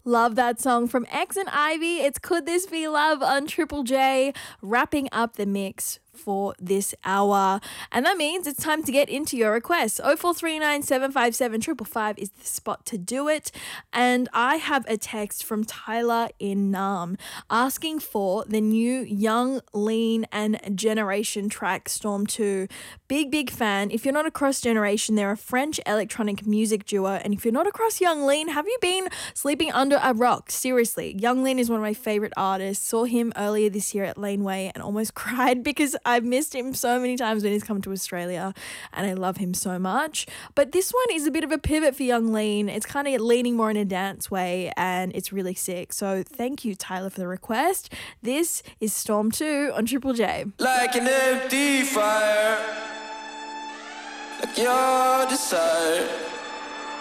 Love that song from X and Ivy. It's Could This Be Love on Triple J, wrapping up the mix for this hour. And that means it's time to get into your requests. 0439 757 555 is the spot to do it. And I have a text from Tyler in Nam asking for the new Young, Lean and Generation track Storm 2. Big fan. If you're not across Generation, they're a French electronic music duo. And if you're not across Young Lean, have you been sleeping under a rock? Seriously, Young Lean is one of my favorite artists. Saw him earlier this year at Laneway and almost cried because I've missed him so many times when he's come to Australia and I love him so much. But this one is a bit of a pivot for Young Lean. It's kind of leaning more in a dance way and it's really sick. So thank you, Tyler, for the request. This is Storm 2 on Triple J. Like an empty fire, like your desire.